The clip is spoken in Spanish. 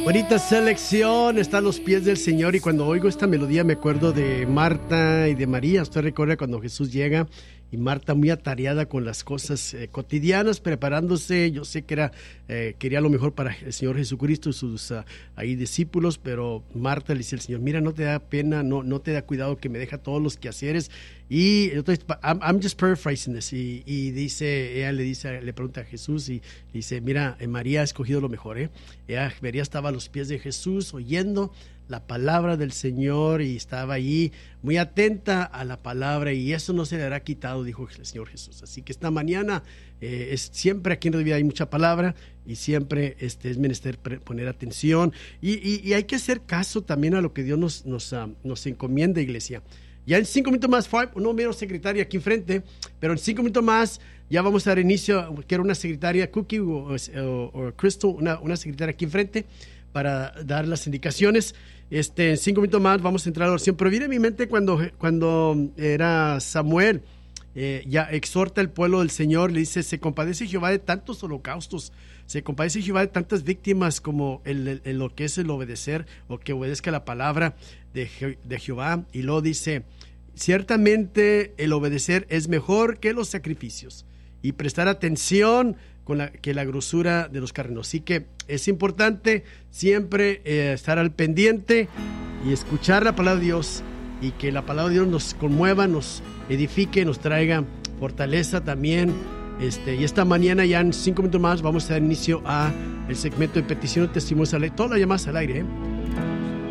Bonita selección, está a los pies del Señor, y cuando oigo esta melodía me acuerdo de Marta y de María. Usted recuerda cuando Jesús llega y Marta muy atareada con las cosas cotidianas, preparándose. Yo sé que quería lo mejor para el Señor Jesucristo y sus ahí discípulos, pero Marta le dice al Señor: mira, no te da pena, no te da cuidado que me deja todos los quehaceres. Y entonces, I'm just paraphrasing this, y ella le pregunta a Jesús y dice: mira, María ha escogido lo mejor, María estaba a los pies de Jesús oyendo la palabra del Señor y estaba ahí muy atenta a la palabra, y eso no se le hará quitado, dijo el Señor Jesús. Así que esta mañana siempre aquí en Radio Vida hay mucha palabra, y siempre es menester poner atención, y hay que hacer caso también a lo que Dios nos encomienda, iglesia. Ya en 5 minutos más, no miro secretaria aquí enfrente, pero en 5 minutos más ya vamos a dar inicio. Quiero una secretaria, Cookie o Crystal, una secretaria aquí enfrente para dar las indicaciones. En 5 minutos más vamos a entrar a la oración. Pero viene a mi mente cuando era Samuel, ya exhorta al pueblo del Señor, le dice: se compadece Jehová de tantos holocaustos, se compadece Jehová de tantas víctimas como lo que es el obedecer, o que obedezca la palabra de Jehová. Y luego dice: ciertamente el obedecer es mejor que los sacrificios, y prestar atención que la grosura de los carneros. Así que es importante siempre estar al pendiente y escuchar la palabra de Dios, y que la palabra de Dios nos conmueva, nos edifique, nos traiga fortaleza también. Y esta mañana, ya en 5 minutos más, vamos a dar inicio a el segmento de petición de testimonios al aire. Todas las llamadas al aire,